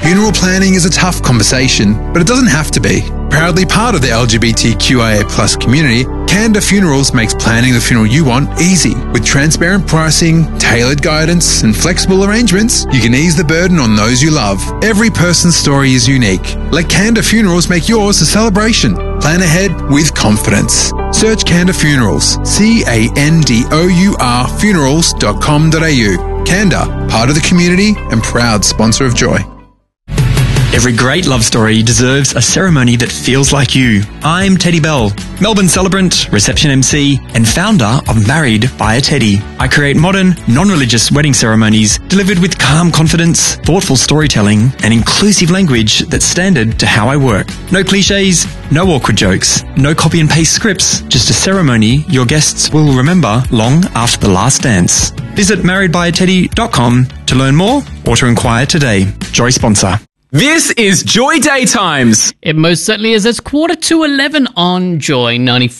Funeral planning is a tough conversation, but it doesn't have to be. Proudly part of the LGBTQIA+ community, Canada Funerals makes planning the funeral you want easy. With transparent pricing, tailored guidance, and flexible arrangements, you can ease the burden on those you love. Every person's story is unique. Let Canada Funerals make yours a celebration. Plan ahead with confidence. Search Canada Funerals, CANDOUR funerals.com.au. Canada, part of the community and proud sponsor of Joy. Every great love story deserves a ceremony that feels like you. I'm Teddy Bell, Melbourne celebrant, reception MC, and founder of Married by a Teddy. I create modern, non-religious wedding ceremonies delivered with calm confidence, thoughtful storytelling, and inclusive language that's standard to how I work. No cliches, no awkward jokes, no copy and paste scripts, just a ceremony your guests will remember long after the last dance. Visit marriedbyateddy.com to learn more or to inquire today. Joy sponsor. This is Joy Daytimes. It most certainly is. It's 11:15 on Joy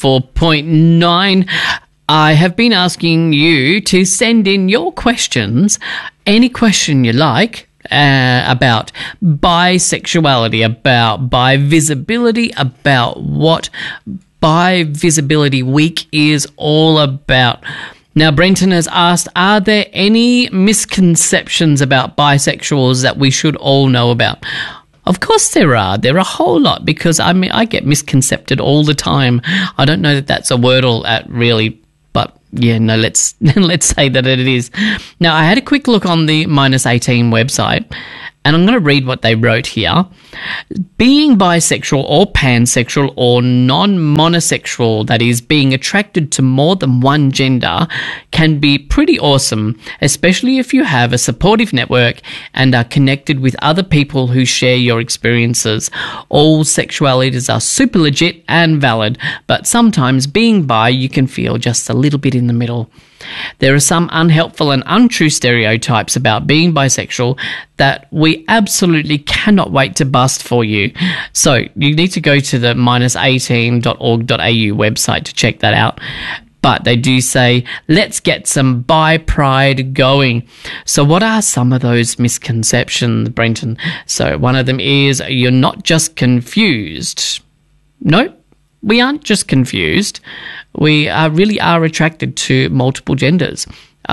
94.9. I have been asking you to send in your questions, any question you like, about bisexuality, about bi-visibility, about what Bi-Visibility Week is all about. Now, Brenton has asked, are there any misconceptions about bisexuals that we should all know about? Of course there are. There are a whole lot, because I get misconcepted all the time. I don't know that that's a word really, but yeah, no, let's say that it is. Now, I had a quick look on the -18 website, and I'm going to read what they wrote here. Being bisexual or pansexual or non-monosexual, that is, being attracted to more than one gender, can be pretty awesome, especially if you have a supportive network and are connected with other people who share your experiences. All sexualities are super legit and valid, but sometimes being bi, you can feel just a little bit in the middle. There are some unhelpful and untrue stereotypes about being bisexual that we absolutely cannot wait to bust for you. So you need to go to the -18.org.au website to check that out. But they do say, let's get some bi pride going. So what are some of those misconceptions, Brenton? So one of them is, you're not just confused. No, we aren't just confused. We really are attracted to multiple genders.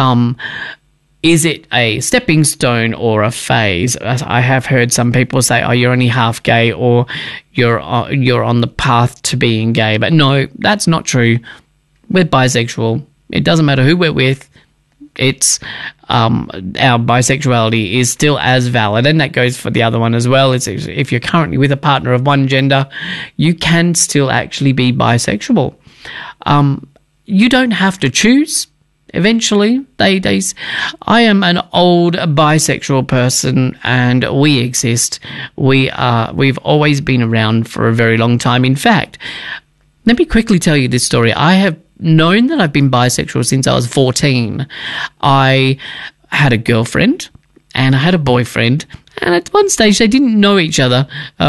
Is it a stepping stone or a phase? I have heard some people say, oh, you're only half gay, or you're on the path to being gay. But no, that's not true. We're bisexual. It doesn't matter who we're with. It's our bisexuality is still as valid, and that goes for the other one as well. It's, if you're currently with a partner of one gender, you can still actually be bisexual. You don't have to choose. Eventually, I am an old bisexual person, and we exist. We've always been around for a very long time. In fact, let me quickly tell you this story. I have known that I've been bisexual since I was 14. I had a girlfriend and I had a boyfriend, and at one stage they didn't know each other.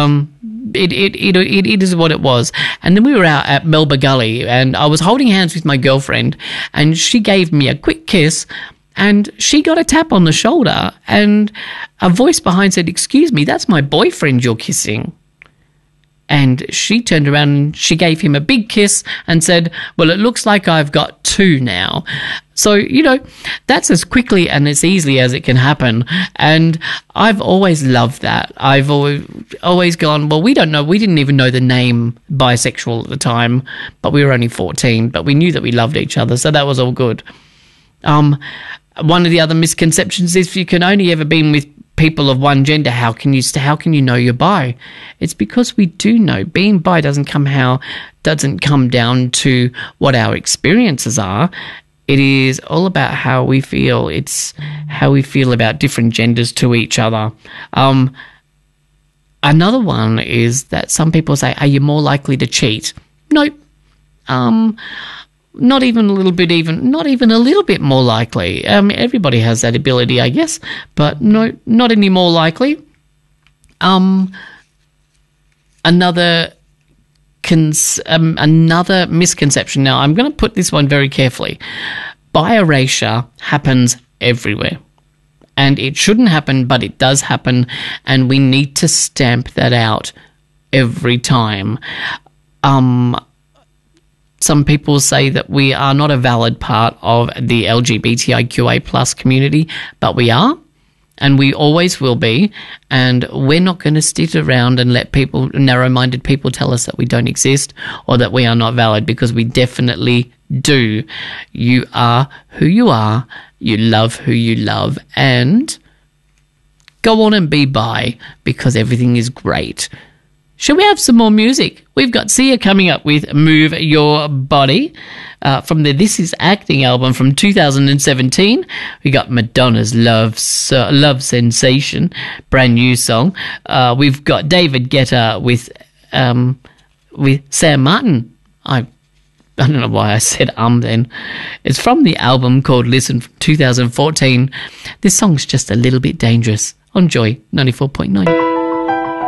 It is what it was. And then we were out at Melba Gully, and I was holding hands with my girlfriend, and she gave me a quick kiss, and she got a tap on the shoulder, and a voice behind said, "Excuse me, that's my boyfriend you're kissing." And she turned around and she gave him a big kiss and said, "Well, it looks like I've got two now." So, that's as quickly and as easily as it can happen. And I've always loved that. I've always gone, well, we don't know. We didn't even know the name bisexual at the time, but we were only 14. But we knew that we loved each other, so that was all good. One of the other misconceptions is, if you can only ever be with people of one gender, how can you know you're bi? It's because we do know. Being bi doesn't come down to what our experiences are. It is all about how we feel. It's how we feel about different genders to each other. Another one is that some people say, are you more likely to cheat? Nope. Not even a little bit more likely. Everybody has that ability, I guess, but no, not any more likely. Another misconception. Now, I'm going to put this one very carefully. Bi-erasure happens everywhere. and it shouldn't happen, but it does happen, and we need to stamp that out every time. Some people say that we are not a valid part of the LGBTIQA plus community, but we are, and we always will be, and we're not going to sit around and let people, narrow-minded people, tell us that we don't exist or that we are not valid, because we definitely do. You are who you are, you love who you love, and go on and be bi, because everything is great. Shall we have some more music? We've got Sia coming up with Move Your Body from the This Is Acting album from 2017. We got Madonna's Love Sensation, brand new song. We've got David Guetta with Sam Martin. I don't know why I said then. It's from the album called Listen from 2014. This song's just a little bit dangerous on Joy 94.9.